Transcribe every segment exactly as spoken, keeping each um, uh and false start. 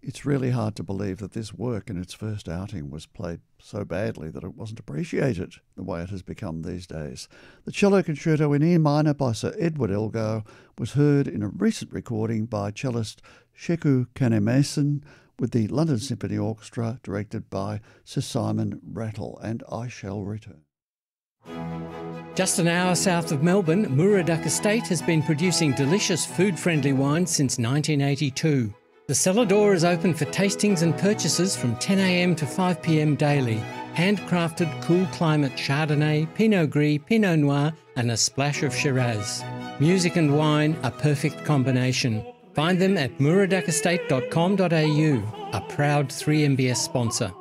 It's really hard to believe that this work in its first outing was played so badly that it wasn't appreciated the way it has become these days. The cello concerto in E minor by Sir Edward Elgar was heard in a recent recording by cellist Sheku Kanemason with the London Symphony Orchestra, directed by Sir Simon Rattle, and I shall return. Just an hour south of Melbourne, Muraduck Estate has been producing delicious food-friendly wine since nineteen eighty-two. The cellar door is open for tastings and purchases from ten a m to five p m daily. Handcrafted cool climate Chardonnay, Pinot Gris, Pinot Noir and a splash of Shiraz. Music and wine, a perfect combination. Find them at muraduck estate dot com dot a u, a proud three M B S sponsor.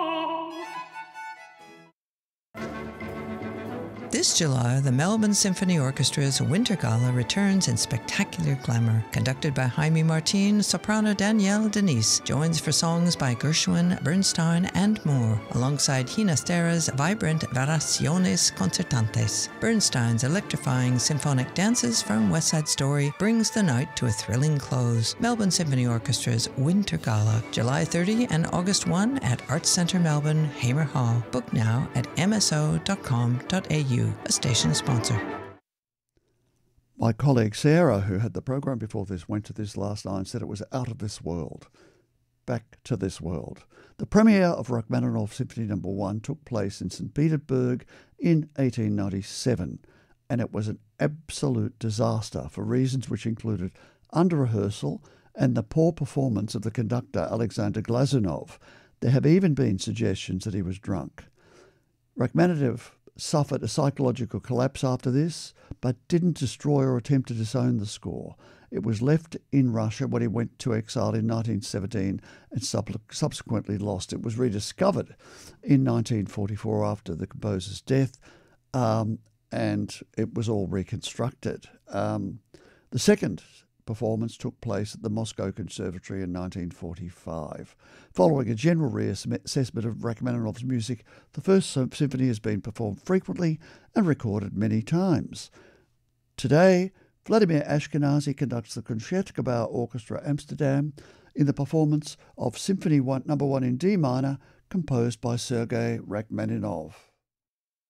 This July, the Melbourne Symphony Orchestra's Winter Gala returns in spectacular glamour. Conducted by Jaime Martin, soprano Danielle Denise joins for songs by Gershwin, Bernstein and more, alongside Ginastera's vibrant Variaciones Concertantes. Bernstein's electrifying symphonic dances from West Side Story brings the night to a thrilling close. Melbourne Symphony Orchestra's Winter Gala, July thirtieth and August first at Arts Centre Melbourne, Hamer Hall. Book now at m s o dot com dot a u. A station sponsor. My colleague Sarah, who had the program before this, went to this last night and said it was out of this world. Back to this world. The premiere of Rachmaninoff Symphony Number One took place in Saint Petersburg in eighteen ninety-seven, and it was an absolute disaster for reasons which included under-rehearsal and the poor performance of the conductor Alexander Glazunov. There have even been suggestions that he was drunk. Rachmaninoff suffered a psychological collapse after this, but didn't destroy or attempt to disown the score. It was left in Russia when he went to exile in nineteen seventeen and sub- subsequently lost. It was rediscovered in nineteen forty-four after the composer's death, um, and it was all reconstructed. Um, the second performance took place at the Moscow Conservatory in nineteen forty-five. Following a general reassessment of Rachmaninoff's music, the first symphony has been performed frequently and recorded many times. Today, Vladimir Ashkenazy conducts the Concertgebouw Orchestra Amsterdam in the performance of Symphony one, Number One in D minor, composed by Sergei Rachmaninoff.